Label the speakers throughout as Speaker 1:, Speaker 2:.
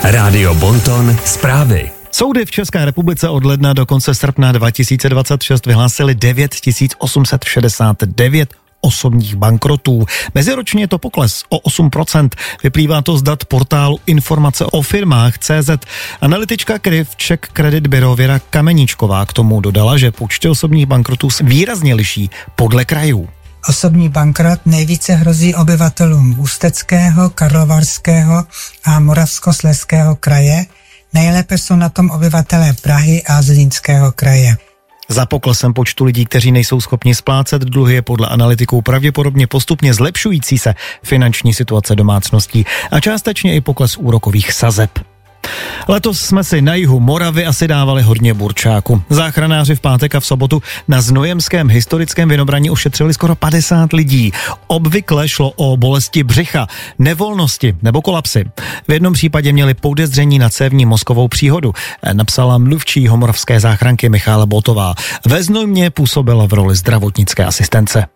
Speaker 1: Rádio Bonton zprávy.
Speaker 2: Soudy v České republice od ledna do konce srpna 2026 vyhlásily 9869 osobních bankrotů. Meziročně je to pokles o 8%. Vyplývá to z dat portálu Informace o firmách CZ. Analytička Czech Credit Bureau Věra Kameničková k tomu dodala, že počty osobních bankrotů se výrazně liší podle krajů.
Speaker 3: Osobní bankrot nejvíce hrozí obyvatelům Ústeckého, Karlovarského a Moravskoslezského kraje. Nejlépe jsou na tom obyvatelé Prahy a Zlínského kraje.
Speaker 2: Za poklesem počtu lidí, kteří nejsou schopni splácet dluhy, je podle analytiků pravděpodobně postupně zlepšující se finanční situace domácností a částečně i pokles úrokových sazeb. Letos jsme si na jihu Moravy asi dávali hodně burčáku. Záchranáři v pátek a v sobotu na Znojemském historickém Vinobraní ošetřili skoro 50 lidí. Obvykle šlo o bolesti břicha, nevolnosti nebo kolapsy. V jednom případě měli podezření na cévní mozkovou příhodu, napsala mluvčí moravské záchranky Michála Botová. Ve Znojmě působila v roli zdravotnické asistence.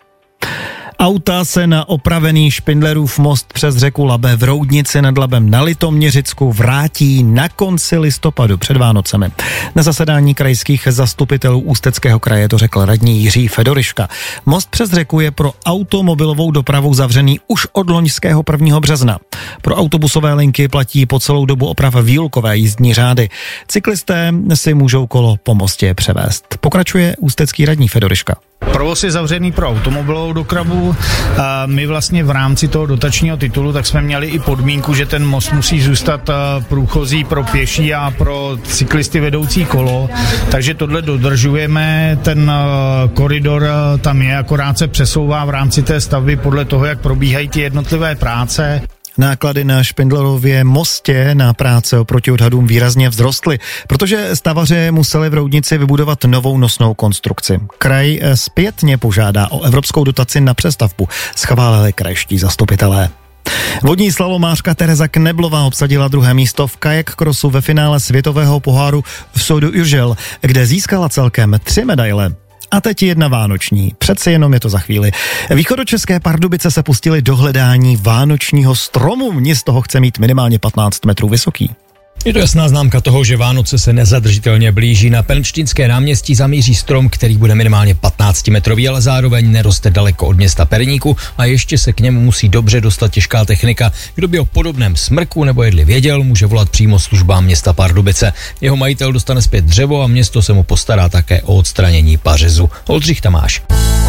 Speaker 2: Auta se na opravený Špindlerův most přes řeku Labe v Roudnici nad Labem na Litoměřicku vrátí na konci listopadu před Vánocemi. Na zasedání krajských zastupitelů Ústeckého kraje to řekl radní Jiří Fedoriška. Most přes řeku je pro automobilovou dopravu zavřený už od loňského 1. března. Pro autobusové linky platí po celou dobu oprav výlukové jízdní řády. Cyklisté si můžou kolo po mostě převést. Pokračuje ústecký radní Fedoriška.
Speaker 4: Provoz je zavřený pro automobilovou dopravu. My vlastně v rámci toho dotačního titulu tak jsme měli i podmínku, že ten most musí zůstat průchozí pro pěší a pro cyklisty vedoucí kolo. Takže tohle dodržujeme. Ten koridor tam je, akorát se přesouvá v rámci té stavby podle toho, jak probíhají ty jednotlivé práce.
Speaker 2: Náklady na Špindlerově mostě na práce oproti odhadům výrazně vzrostly, protože stavaři museli v Roudnici vybudovat novou nosnou konstrukci. Kraj zpětně požádá o evropskou dotaci na přestavbu, schválili krajští zastupitelé. Vodní slalomářka Tereza Kneblová obsadila 2. místo v kajak crossu ve finále světového poháru v Sodu Urgell, kde získala celkem 3 medaile. A teď jedna vánoční, přece jenom je to za chvíli. Východočeské Pardubice se pustili do hledání vánočního stromu, město toho chce mít minimálně 15 metrů vysoký.
Speaker 5: Je to jasná známka toho, že Vánoce se nezadržitelně blíží. Na Pernštínské náměstí zamíří strom, který bude minimálně 15-metrový, ale zároveň neroste daleko od města Perníku a ještě se k němu musí dobře dostat těžká technika. Kdo by o podobném smrku nebo jedli věděl, může volat přímo službám města Pardubice. Jeho majitel dostane zpět dřevo a město se mu postará také o odstranění pařezu. Oldřich Tamáš.